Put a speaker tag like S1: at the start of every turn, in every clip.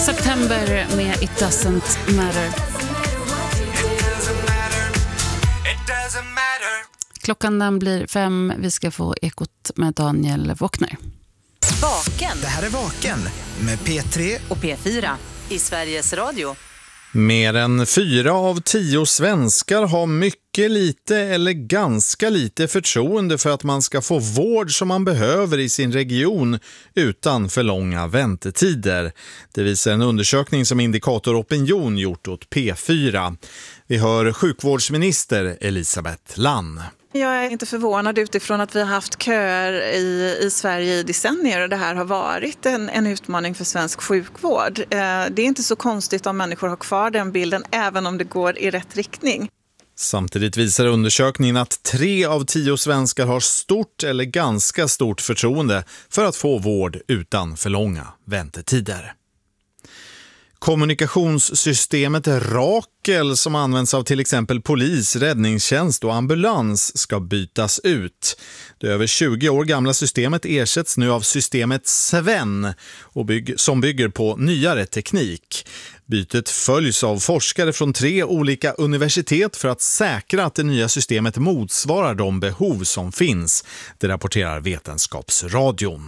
S1: September med It Doesn't Matter. Klockan den blir 5. Vi ska få Ekot med Daniel Wåkner.
S2: Vaken.
S3: Det här är Vaken med P3
S2: och P4 i Sveriges Radio.
S4: Mer än 4 av 10 svenskar har mycket lite eller ganska lite förtroende för att man ska få vård som man behöver i sin region utan för långa väntetider. Det visar en undersökning som Indikator Opinion gjort åt P4. Vi hör sjukvårdsminister Elisabeth Lann.
S5: Jag är inte förvånad utifrån att vi har haft köer i Sverige i decennier och det här har varit en utmaning för svensk sjukvård. Det är inte så konstigt om människor har kvar den bilden även om det går i rätt riktning.
S4: Samtidigt visar undersökningen att 3 av 10 svenskar har stort eller ganska stort förtroende för att få vård utan för långa väntetider. Kommunikationssystemet Rakel som används av till exempel polis, räddningstjänst och ambulans ska bytas ut. Det över 20 år gamla systemet ersätts nu av systemet Sven som bygger på nyare teknik. Bytet följs av forskare från 3 olika universitet för att säkra att det nya systemet motsvarar de behov som finns. Det rapporterar Vetenskapsradion.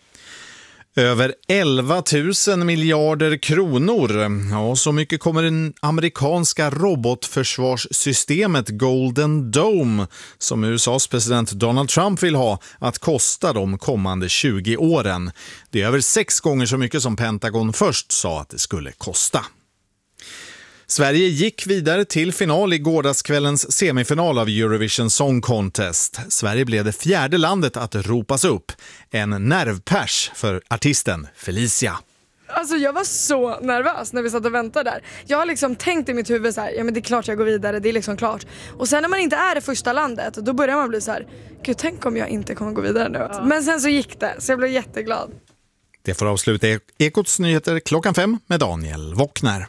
S4: Över 11 000 miljarder kronor. Ja, så mycket kommer det amerikanska robotförsvarssystemet Golden Dome, som USAs president Donald Trump vill ha, att kosta de kommande 20 åren. Det är över 6 gånger så mycket som Pentagon först sa att det skulle kosta. Sverige gick vidare till final i gårdagskvällens semifinal av Eurovision Song Contest. Sverige blev det 4:e landet att ropas upp. En nervpärs för artisten Felicia.
S6: Alltså jag var så nervös när vi satt och väntade där. Jag har liksom tänkt i mitt huvud så här, ja men det är klart jag går vidare, det är liksom klart. Och sen när man inte är det första landet, då börjar man bli så här, gud tänk om jag inte kommer gå vidare nu. Ja. Men sen så gick det, så jag blev jätteglad.
S4: Det får avsluta Ekots nyheter klockan 5 med Daniel Wåkner.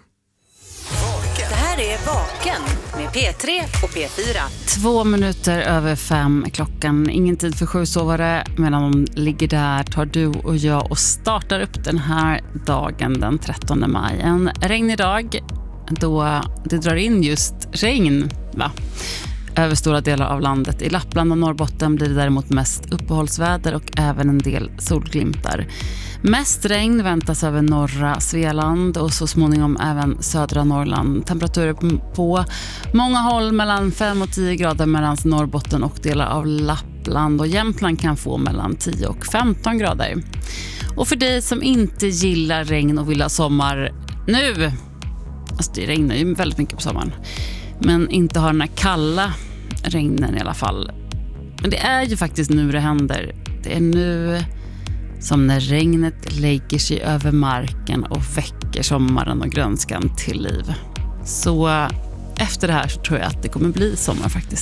S2: Det här är Vaken med P3 och P4.
S1: 2 minuter över 5 klockan. Ingen tid för sjösovare. Medan de ligger där tar du och jag och startar upp den här dagen den 13 maj. En regnig dag då det drar in just regn, va? Över stora delar av landet. I Lappland och Norrbotten blir det däremot mest uppehållsväder och även en del solglimtar. Mest regn väntas över norra Svealand och så småningom även södra Norrland. Temperaturer på många håll mellan 5 och 10 grader medan Norrbotten och delar av Lappland och Jämtland kan få mellan 10 och 15 grader. Och för dig som inte gillar regn och vill ha sommar nu, alltså det regnar ju väldigt mycket på sommaren, men inte har den här kalla regnen i alla fall. Men det är ju faktiskt nu det händer. Det är nu som när regnet lägger sig över marken och väcker sommaren och grönskan till liv. Så efter det här så tror jag att det kommer bli sommar faktiskt.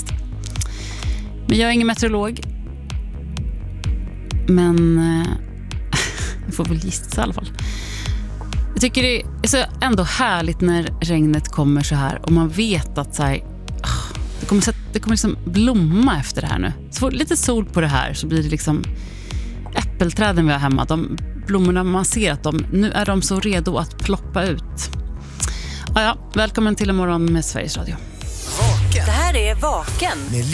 S1: Men jag är ingen meteorolog. Men jag får väl gissa i alla fall. Jag tycker det är så ändå härligt när regnet kommer så här och man vet att så här, det kommer liksom blomma efter det här nu. Så får lite sol på det här så blir det liksom äppelträden vi har hemma, de blommorna man ser att nu är de så redo att ploppa ut. Ja, välkommen till en morgon med Sveriges Radio.
S2: Det här är Vaken.